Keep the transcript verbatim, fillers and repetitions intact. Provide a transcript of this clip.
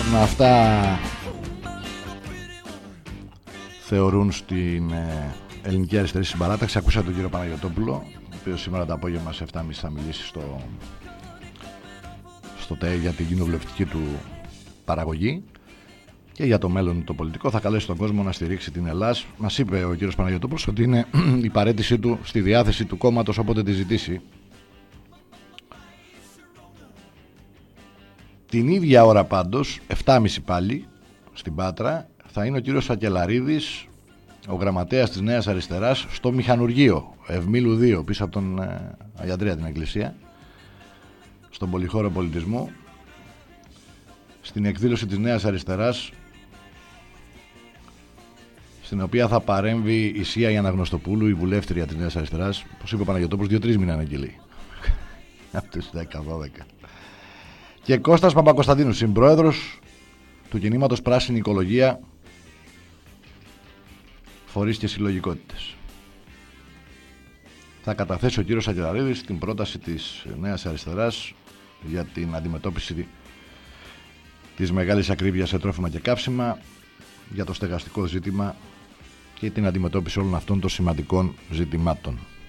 Με αυτά θεωρούν στην ε, ελληνική αριστερή συμπαράταξη. Ακούσατε τον κύριο Παναγιωτόπουλο, ο οποίος σήμερα το απόγευμα σε εφτά και μισή θα μιλήσει στο, στο ΤΕ για την κοινοβουλευτική του παραγωγή και για το μέλλον το πολιτικό. Θα καλέσει τον κόσμο να στηρίξει την Ελλάδα. Μας είπε ο κύριος Παναγιωτόπουλος ότι είναι η παραίτησή του στη διάθεση του κόμματος όποτε τη ζητήσει. Την ίδια ώρα πάντως, εφτά και μισή πάλι, στην Πάτρα, θα είναι ο κύριος Σακελαρίδης, ο γραμματέας της Νέας Αριστεράς, στο μηχανουργείο Ευμήλου δύο, πίσω από τον ε, Αγιαντρία την εκκλησία, στον Πολυχώρο Πολιτισμού, στην εκδήλωση της Νέας Αριστεράς, στην οποία θα παρέμβει η Σία η Αναγνωστοπούλου, η βουλεύτρια της Νέας Αριστεράς, όπως είπε ο Παναγιωτόπουλος, δύο-τρεις μήνες αναγγελεί. Από τις δέκα δώδεκα. Και Κώστας Παπακοσταντίνου, συμπρόεδρος του κινήματος Πράσινη Οικολογία, φορείς και συλλογικότητες. Θα καταθέσει ο κύριος Σακελαρίδης την πρόταση της Νέας Αριστεράς για την αντιμετώπιση της μεγάλης ακρίβειας σε τρόφιμα και καύσιμα, για το στεγαστικό ζήτημα και την αντιμετώπιση όλων αυτών των σημαντικών ζητημάτων.